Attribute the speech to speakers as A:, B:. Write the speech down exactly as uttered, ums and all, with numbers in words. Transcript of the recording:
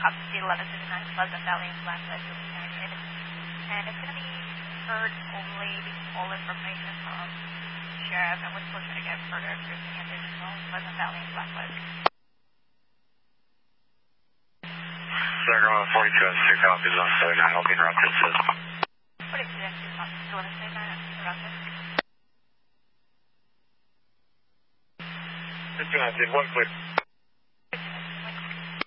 A: Cop C eleven fifty-nine Pleasant Valley and Blackwood will be United. And it's going to be heard only all information from Sheriff, and we're still trying to get further briefing and additional Pleasant Valley and Blackwood.
B: Second forty-two and two copies on thirty-nine, I'll be interrupted, says.
A: forty-two and two copies, still on thirty-nine, interrupted.
B: fifty-nine, did one quick.